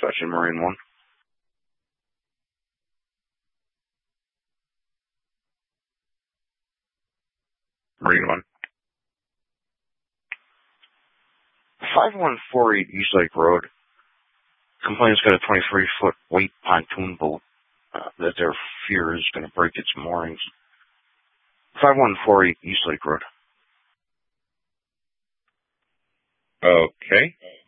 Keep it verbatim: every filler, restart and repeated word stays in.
Dispatching Marine one. Marine one. five one four eight East Lake Road. Complaint's got a twenty-three foot weight pontoon boat uh, that their fear is going to break its moorings. five one four eight East Lake Road. Okay.